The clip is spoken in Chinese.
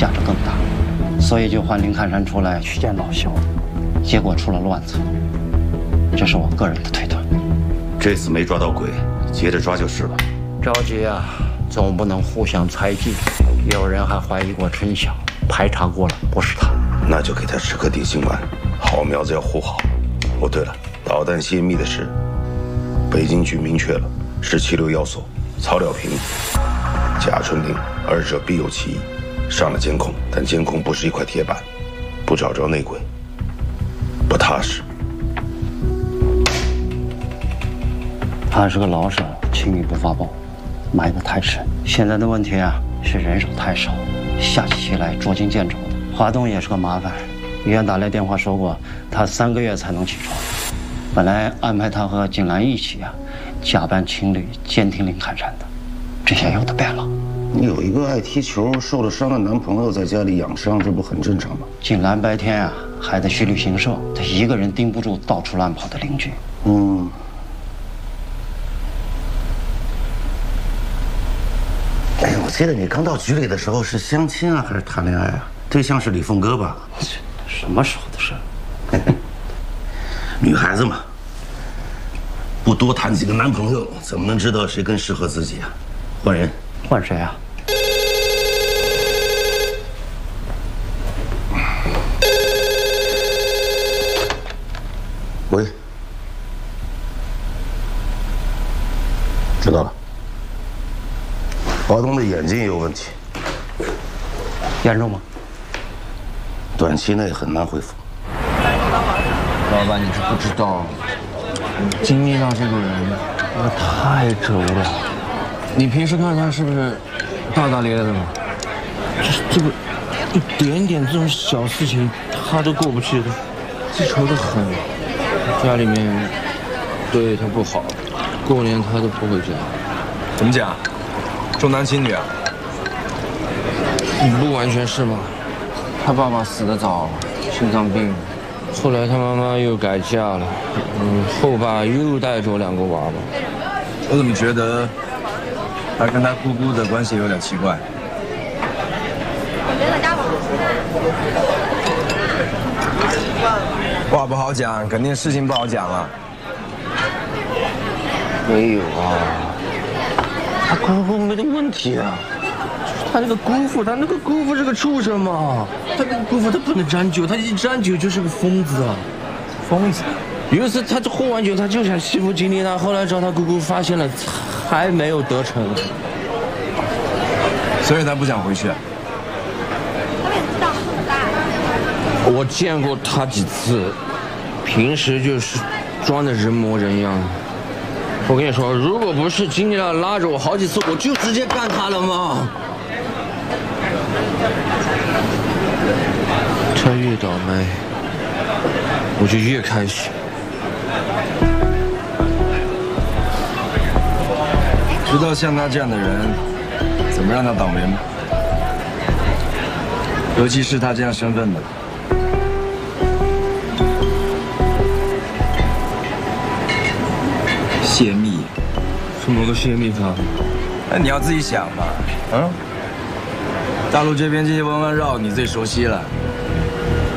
价值更大，所以就换林汉山出来去见老肖，结果出了乱子。这是我个人的推断。 这次没抓到鬼，接着抓就是了。 着急啊，总不能互相猜忌。有人还怀疑过陈晓，排查过了，不是他。 那就给他吃颗定心丸，好苗子要护好。哦，对了，导弹泄密的事，北京局明确了，是76要素、曹了平、贾春林，二者必有其一。上了监控，但监控不是一块铁板，不找着内鬼，不踏实。 他是个老手，轻易不发报，埋得太深。现在的问题啊，是人手太少，下起棋来捉襟见肘的。华东也是个麻烦，医院打来电话说过，他3个月才能起床。本来安排他和景兰一起啊，假扮情侣监听林汉山的，这下有的变了。 你有一个爱踢球、受了伤的男朋友在家里养伤，这不很正常吗？ 景兰白天啊还得去旅行社，他一个人盯不住到处乱跑的邻居。 哎，我记得你刚到局里的时候是相亲啊，还是谈恋爱啊？对象是李凤哥吧？ 什么时候的事？ 女孩子嘛，不多谈几个男朋友，怎么能知道谁更适合自己啊？换人， 换谁啊？ 喂，知道了。华东的眼睛有问题， 严重吗？ 短期内很难恢复。 老板，你是不知道，金丽娜这个人，太轴了。你平时看她是不是大大咧咧的嘛？这个一点点这种小事情，她都过不去的，记仇的很。家里面对她不好，过年她都不回家。 怎么讲？重男轻女啊？ 不完全是吧？他爸爸死得早，心脏病，后来他妈妈又改嫁了，后爸又带着2个娃娃。 我怎么觉得他跟他姑姑的关系有点奇怪？话不好讲，肯定事情不好讲了。 没有啊，他姑父没的问题啊。他那个姑父是个畜生嘛！他那个姑父他不能沾酒，他一沾酒就是个疯子啊！ 疯子！ 有一次他喝完酒，他就想欺负金丽娜，后来找他姑姑发现了，还没有得逞。 所以他不想回去。 我见过他几次，平时就是装的人模人样。我跟你说，如果不是金丽娜拉着我好几次，我就直接干他了嘛！他越倒霉，我就越开心。 知道像他这样的人，怎么让他倒霉吗？尤其是他这样身份的。泄密？ 怎么个泄密法？ 那你要自己想嘛，大陆这边这些弯弯绕你最熟悉了。